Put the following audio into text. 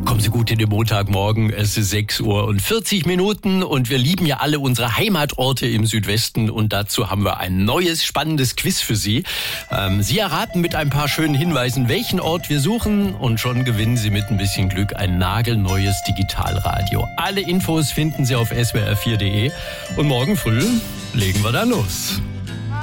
Kommen Sie gut in den Montagmorgen, es ist 6:40 und wir lieben ja alle unsere Heimatorte im Südwesten und dazu haben wir ein neues, spannendes Quiz für Sie. Sie erraten mit ein paar schönen Hinweisen, welchen Ort wir suchen und schon gewinnen Sie mit ein bisschen Glück ein nagelneues Digitalradio. Alle Infos finden Sie auf swr4.de und morgen früh legen wir dann los.